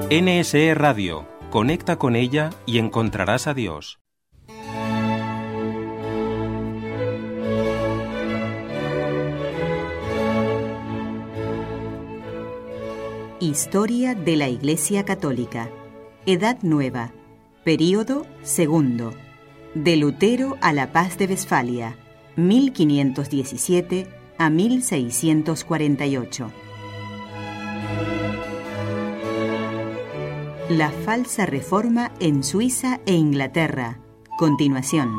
NSE Radio. Conecta con ella y encontrarás a Dios. Historia de la Iglesia Católica. Edad Nueva. Período segundo. De Lutero a la Paz de Westfalia, 1517 a 1648. La falsa reforma en Suiza e Inglaterra. Continuación.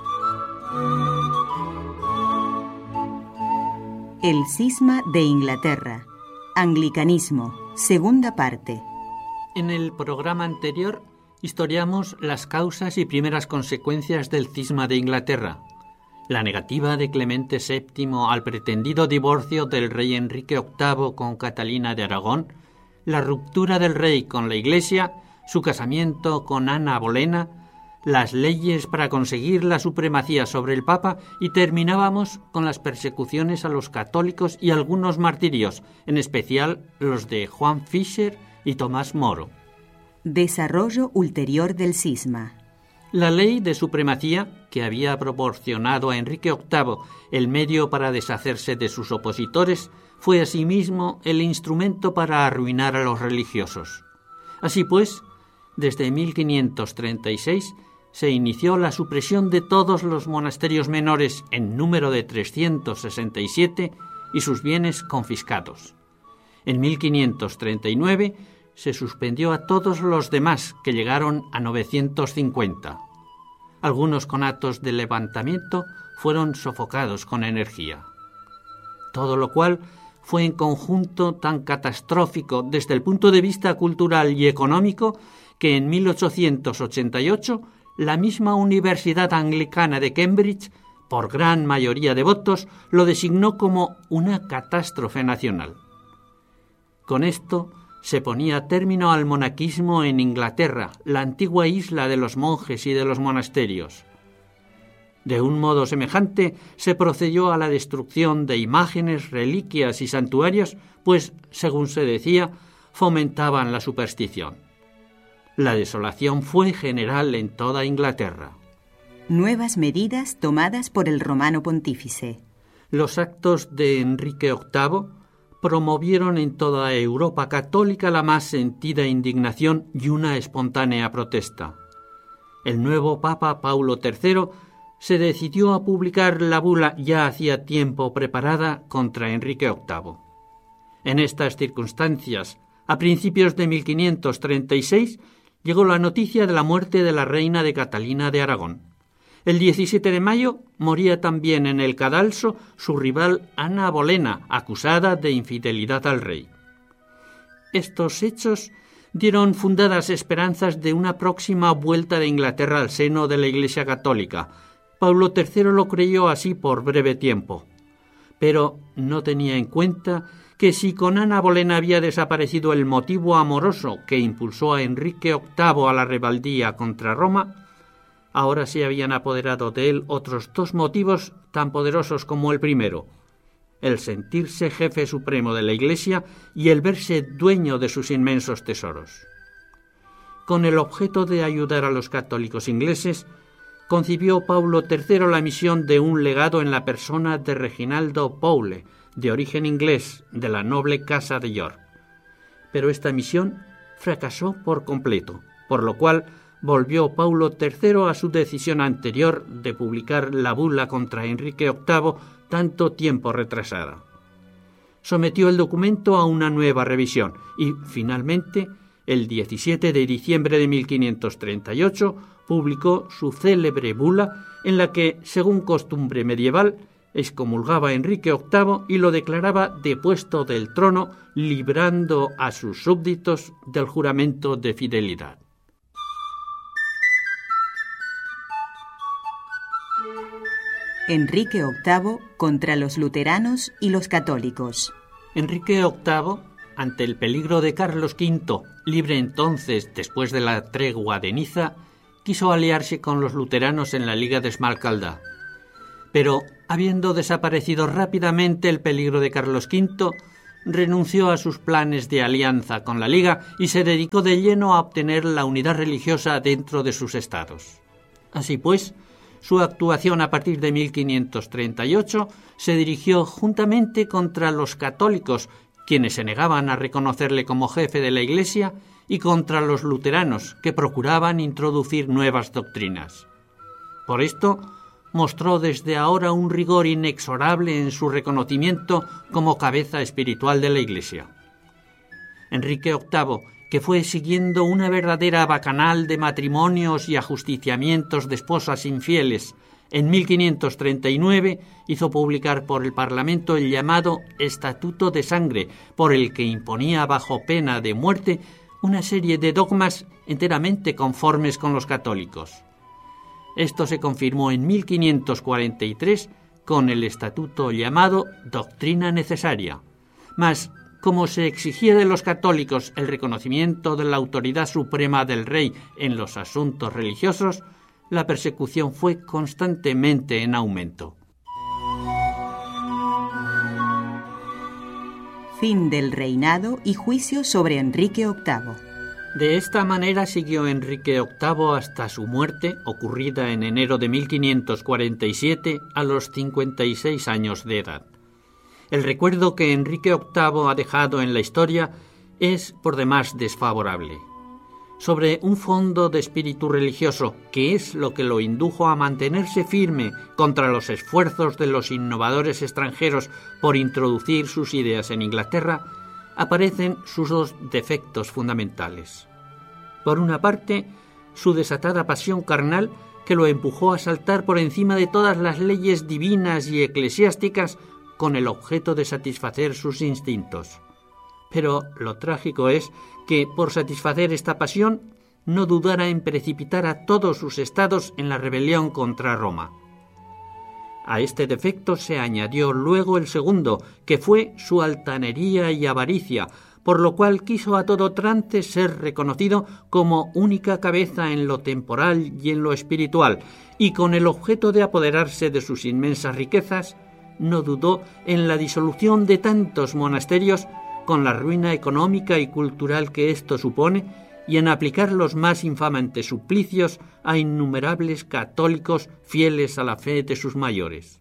El cisma de Inglaterra. Anglicanismo. Segunda parte. En el programa anterior historiamos las causas y primeras consecuencias del cisma de Inglaterra. La negativa de Clemente VII al pretendido divorcio del rey Enrique VIII con Catalina de Aragón, la ruptura del rey con la Iglesia, su casamiento con Ana Bolena, las leyes para conseguir la supremacía sobre el Papa y terminábamos con las persecuciones a los católicos y algunos martirios, en especial los de Juan Fischer y Tomás Moro. Desarrollo ulterior del cisma. La ley de supremacía, que había proporcionado a Enrique VIII el medio para deshacerse de sus opositores, fue asimismo el instrumento para arruinar a los religiosos. Así pues, desde 1536 se inició la supresión de todos los monasterios menores en número de 367 y sus bienes confiscados. En 1539 se suspendió a todos los demás, que llegaron a 950. Algunos conatos de levantamiento fueron sofocados con energía. Todo lo cual fue en conjunto tan catastrófico desde el punto de vista cultural y económico que en 1888 la misma Universidad Anglicana de Cambridge, por gran mayoría de votos, lo designó como una catástrofe nacional. Con esto se ponía término al monaquismo en Inglaterra, la antigua isla de los monjes y de los monasterios. De un modo semejante se procedió a la destrucción de imágenes, reliquias y santuarios, pues, según se decía, fomentaban la superstición. La desolación fue general en toda Inglaterra. Nuevas medidas tomadas por el romano pontífice. Los actos de Enrique VIII promovieron en toda Europa católica la más sentida indignación y una espontánea protesta. El nuevo Papa Paulo III se decidió a publicar la bula ya hacía tiempo preparada contra Enrique VIII. En estas circunstancias, a principios de 1536, llegó la noticia de la muerte de la reina de Catalina de Aragón. El 17 de mayo moría también en el cadalso su rival Ana Bolena, acusada de infidelidad al rey. Estos hechos dieron fundadas esperanzas de una próxima vuelta de Inglaterra al seno de la Iglesia Católica. Paulo III lo creyó así por breve tiempo, pero no tenía en cuenta que si con Ana Bolena había desaparecido el motivo amoroso que impulsó a Enrique VIII a la rebeldía contra Roma, ahora se habían apoderado de él otros dos motivos tan poderosos como el primero: el sentirse jefe supremo de la Iglesia y el verse dueño de sus inmensos tesoros. Con el objeto de ayudar a los católicos ingleses, concibió Paulo III la misión de un legado en la persona de Reginaldo Powle, de origen inglés, de la noble casa de York. Pero esta misión fracasó por completo, por lo cual volvió Paulo III a su decisión anterior de publicar la bula contra Enrique VIII, tanto tiempo retrasada. Sometió el documento a una nueva revisión y, finalmente, el 17 de diciembre de 1538, publicó su célebre bula en la que, según costumbre medieval, excomulgaba a Enrique VIII y lo declaraba depuesto del trono, librando a sus súbditos del juramento de fidelidad. Enrique VIII contra los luteranos y los católicos. Enrique VIII, ante el peligro de Carlos V, libre entonces después de la tregua de Niza, quiso aliarse con los luteranos en la Liga de Esmalcalda. Pero, habiendo desaparecido rápidamente el peligro de Carlos V, renunció a sus planes de alianza con la Liga y se dedicó de lleno a obtener la unidad religiosa dentro de sus estados. Así pues, su actuación a partir de 1538 se dirigió juntamente contra los católicos, quienes se negaban a reconocerle como jefe de la Iglesia, y contra los luteranos, que procuraban introducir nuevas doctrinas. Por esto, mostró desde ahora un rigor inexorable en su reconocimiento como cabeza espiritual de la Iglesia. Enrique VIII, que fue siguiendo una verdadera bacanal de matrimonios y ajusticiamientos de esposas infieles, en 1539 hizo publicar por el Parlamento el llamado Estatuto de Sangre, por el que imponía bajo pena de muerte una serie de dogmas enteramente conformes con los católicos. Esto se confirmó en 1543 con el estatuto llamado Doctrina Necesaria. Mas, como se exigía de los católicos el reconocimiento de la autoridad suprema del rey en los asuntos religiosos, la persecución fue constantemente en aumento. Fin del reinado y juicio sobre Enrique VIII. De esta manera siguió Enrique VIII hasta su muerte, ocurrida en enero de 1547, a los 56 años de edad. El recuerdo que Enrique VIII ha dejado en la historia es por demás desfavorable. Sobre un fondo de espíritu religioso, que es lo que lo indujo a mantenerse firme contra los esfuerzos de los innovadores extranjeros por introducir sus ideas en Inglaterra, aparecen sus dos defectos fundamentales. Por una parte, su desatada pasión carnal, que lo empujó a saltar por encima de todas las leyes divinas y eclesiásticas con el objeto de satisfacer sus instintos. Pero lo trágico es que, por satisfacer esta pasión, no dudara en precipitar a todos sus estados en la rebelión contra Roma. A este defecto se añadió luego el segundo, que fue su altanería y avaricia, por lo cual quiso a todo trance ser reconocido como única cabeza en lo temporal y en lo espiritual, y con el objeto de apoderarse de sus inmensas riquezas, no dudó en la disolución de tantos monasterios, con la ruina económica y cultural que esto supone, y en aplicar los más infamantes suplicios a innumerables católicos fieles a la fe de sus mayores.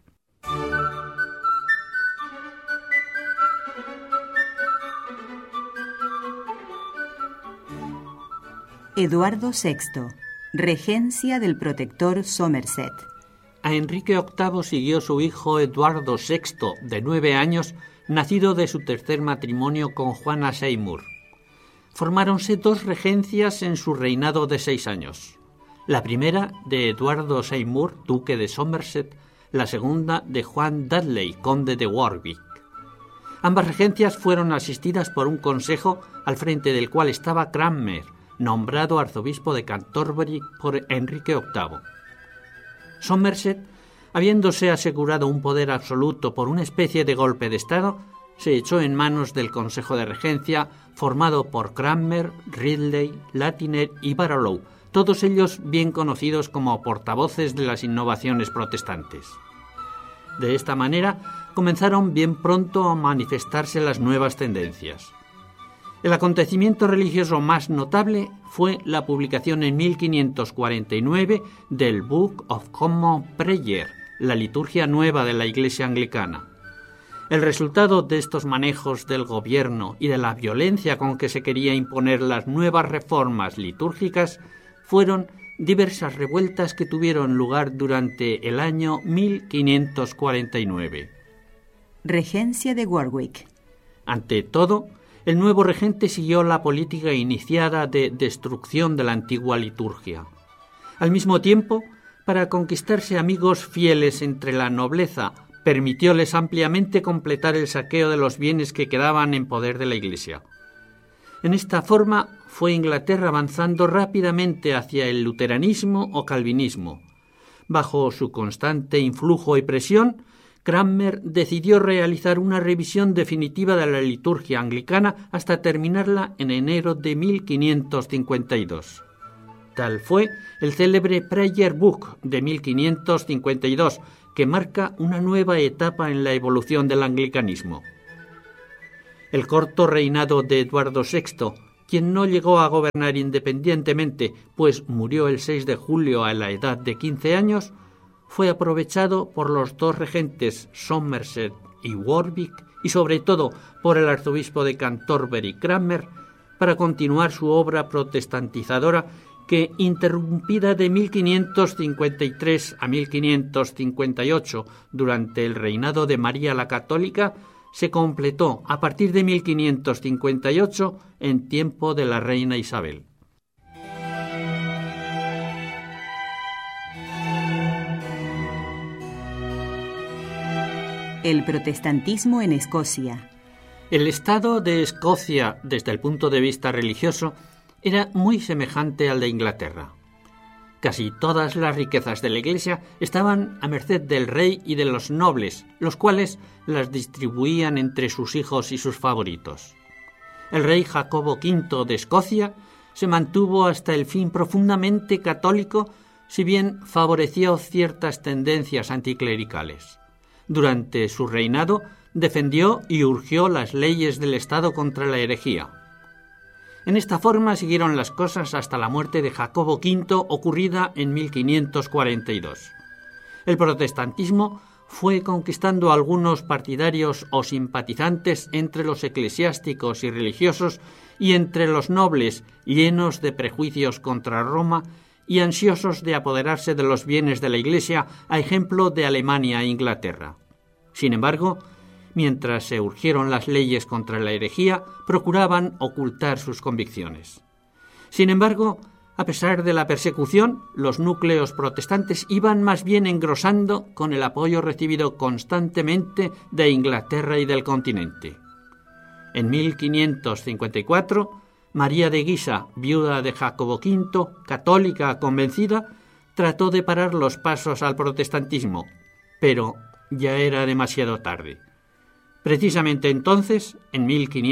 Eduardo VI, regencia del protector Somerset. A Enrique VIII siguió su hijo Eduardo VI, de 9 años, nacido de su tercer matrimonio con Juana Seymour. Formáronse dos regencias en su reinado de 6 años. La primera de Eduardo Seymour, duque de Somerset, la segunda de Juan Dudley, conde de Warwick. Ambas regencias fueron asistidas por un consejo al frente del cual estaba Cranmer, nombrado arzobispo de Canterbury por Enrique VIII. Somerset, habiéndose asegurado un poder absoluto por una especie de golpe de Estado, se echó en manos del Consejo de Regencia, formado por Cranmer, Ridley, Latimer y Barlow, todos ellos bien conocidos como portavoces de las innovaciones protestantes. De esta manera, comenzaron bien pronto a manifestarse las nuevas tendencias. El acontecimiento religioso más notable fue la publicación en 1549 del Book of Common Prayer, la liturgia nueva de la Iglesia anglicana. El resultado de estos manejos del gobierno y de la violencia con que se quería imponer las nuevas reformas litúrgicas fueron diversas revueltas que tuvieron lugar durante el año 1549. Regencia de Warwick. Ante todo, el nuevo regente siguió la política iniciada de destrucción de la antigua liturgia. Al mismo tiempo, para conquistarse amigos fieles entre la nobleza, permitióles ampliamente completar el saqueo de los bienes que quedaban en poder de la Iglesia. En esta forma fue Inglaterra avanzando rápidamente hacia el luteranismo o calvinismo. Bajo su constante influjo y presión, Cranmer decidió realizar una revisión definitiva de la liturgia anglicana hasta terminarla en enero de 1552. Tal fue el célebre Prayer Book de 1552, que marca una nueva etapa en la evolución del anglicanismo. El corto reinado de Eduardo VI, quien no llegó a gobernar independientemente, pues murió el 6 de julio a la edad de 15 años, fue aprovechado por los dos regentes Somerset y Warwick, y sobre todo por el arzobispo de Canterbury, Cranmer, para continuar su obra protestantizadora que, interrumpida de 1553 a 1558 durante el reinado de María la Católica, se completó a partir de 1558 en tiempo de la reina Isabel. El protestantismo en Escocia. El estado de Escocia, desde el punto de vista religioso, era muy semejante al de Inglaterra. Casi todas las riquezas de la Iglesia estaban a merced del rey y de los nobles, los cuales las distribuían entre sus hijos y sus favoritos. El rey Jacobo V de Escocia se mantuvo hasta el fin profundamente católico, si bien favoreció ciertas tendencias anticlericales. Durante su reinado defendió y urgió las leyes del Estado contra la herejía. En esta forma siguieron las cosas hasta la muerte de Jacobo V, ocurrida en 1542. El protestantismo fue conquistando algunos partidarios o simpatizantes entre los eclesiásticos y religiosos y entre los nobles, llenos de prejuicios contra Roma y ansiosos de apoderarse de los bienes de la Iglesia, a ejemplo de Alemania e Inglaterra. Sin embargo, mientras se urgieron las leyes contra la herejía, procuraban ocultar sus convicciones. Sin embargo, a pesar de la persecución, los núcleos protestantes iban más bien engrosando con el apoyo recibido constantemente de Inglaterra y del continente. En 1554, María de Guisa, viuda de Jacobo V, católica convencida, trató de parar los pasos al protestantismo, pero ya era demasiado tarde. Precisamente entonces, en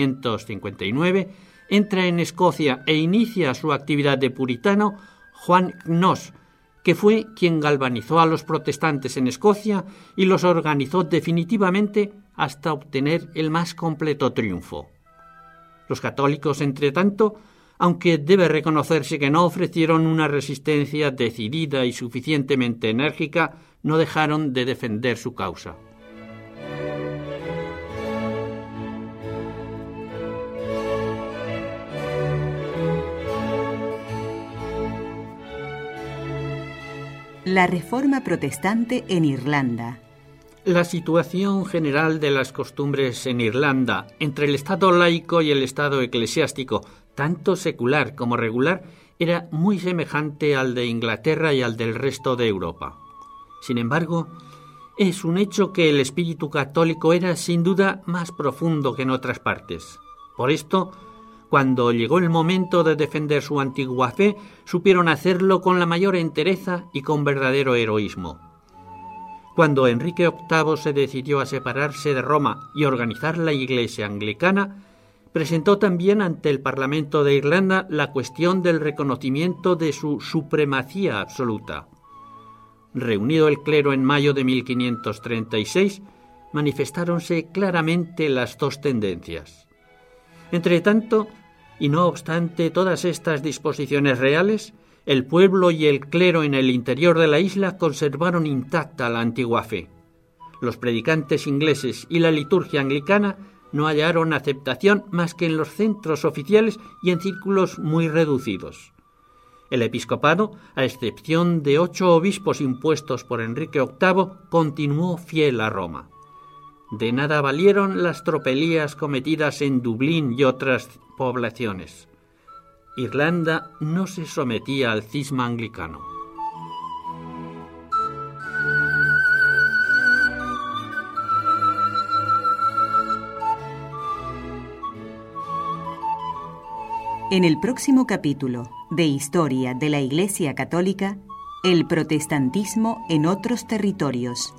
1559, entra en Escocia e inicia su actividad de puritano Juan Knox, que fue quien galvanizó a los protestantes en Escocia y los organizó definitivamente hasta obtener el más completo triunfo. Los católicos, entretanto, aunque debe reconocerse que no ofrecieron una resistencia decidida y suficientemente enérgica, no dejaron de defender su causa. La Reforma Protestante en Irlanda. La situación general de las costumbres en Irlanda, entre el Estado laico y el Estado eclesiástico, tanto secular como regular, era muy semejante al de Inglaterra y al del resto de Europa. Sin embargo, es un hecho que el espíritu católico era sin duda más profundo que en otras partes. Por esto, cuando llegó el momento de defender su antigua fe, supieron hacerlo con la mayor entereza y con verdadero heroísmo. Cuando Enrique VIII se decidió a separarse de Roma y organizar la Iglesia anglicana, presentó también ante el Parlamento de Irlanda la cuestión del reconocimiento de su supremacía absoluta. Reunido el clero en mayo de 1536, manifestáronse claramente las dos tendencias. Entretanto, y no obstante todas estas disposiciones reales, el pueblo y el clero en el interior de la isla conservaron intacta la antigua fe. Los predicantes ingleses y la liturgia anglicana no hallaron aceptación más que en los centros oficiales y en círculos muy reducidos. El episcopado, a excepción de 8 obispos impuestos por Enrique VIII, continuó fiel a Roma. De nada valieron las tropelías cometidas en Dublín y otras poblaciones. Irlanda no se sometía al cisma anglicano. En el próximo capítulo de Historia de la Iglesia Católica, el protestantismo en otros territorios.